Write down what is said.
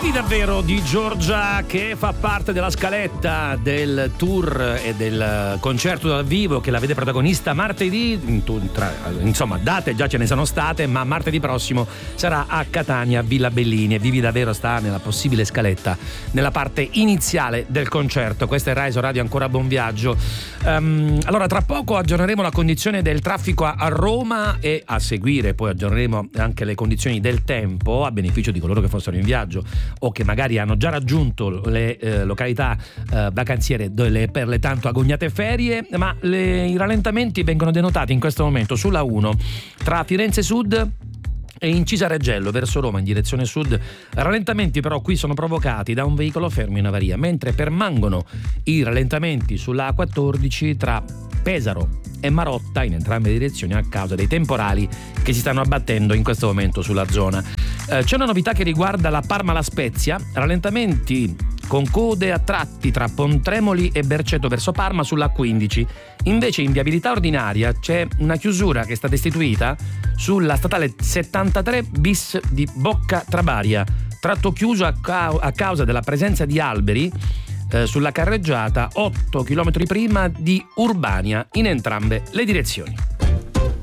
Vivi davvero di Giorgia, che fa parte della scaletta del tour e del concerto dal vivo che la vede protagonista martedì. Insomma, date già ce ne sono state, ma martedì prossimo sarà a Catania, Villa Bellini, e Vivi davvero sta nella possibile scaletta, nella parte iniziale del concerto. Questa è Rai Radio, ancora buon viaggio. Allora, tra poco aggiorneremo la condizione del traffico a Roma e a seguire poi aggiorneremo anche le condizioni del tempo a beneficio di coloro che fossero in viaggio o che magari hanno già raggiunto le località vacanziere per le tanto agognate ferie. Ma i rallentamenti vengono denotati in questo momento sulla 1 tra Firenze Sud e Incisa Reggello verso Roma in direzione sud. Rallentamenti però qui sono provocati da un veicolo fermo in avaria, mentre permangono i rallentamenti sulla A14 tra Pesaro e Marotta in entrambe le direzioni a causa dei temporali che si stanno abbattendo in questo momento sulla zona. C'è una novità che riguarda la Parma-La Spezia, rallentamenti con code a tratti tra Pontremoli e Berceto verso Parma sulla A15. Invece in viabilità ordinaria c'è una chiusura che è stata istituita sulla statale 73 bis di Bocca Trabaria, tratto chiuso a causa della presenza di alberi sulla carreggiata 8 km prima di Urbania in entrambe le direzioni.